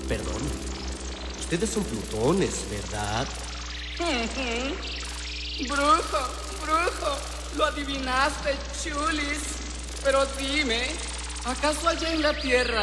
Perdón. Ustedes son plutones, ¿verdad? Brujo, lo adivinaste, chulis. Pero dime, ¿acaso allá en la Tierra